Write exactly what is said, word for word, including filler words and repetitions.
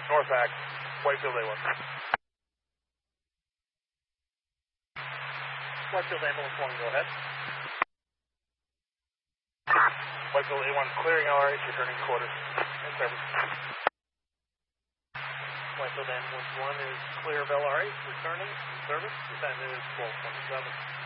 North Mac, Whitefield A one. Whitefield Ambulance one, go ahead. Whitefield A one, clearing L R H, returning to quarters. In service. Whitefield Ambulance one is clear of L R H, returning in service. The time is twelve twenty-seven.